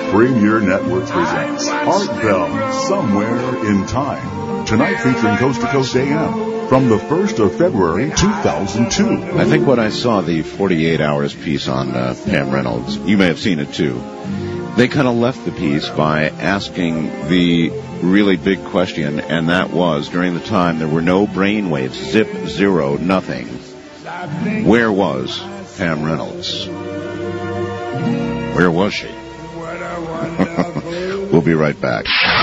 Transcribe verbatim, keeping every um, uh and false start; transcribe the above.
Premier Networks presents Art Bell, Somewhere in Time. Tonight featuring Coast to Coast A M from the first of February, two thousand two. I think when I saw the forty-eight hours piece on uh, Pam Reynolds, you may have seen it too, they kind of left the piece by asking the really big question, and that was, during the time there were no brainwaves, zip, zero, nothing. Where was Pam Reynolds? Where was she? We'll be right back.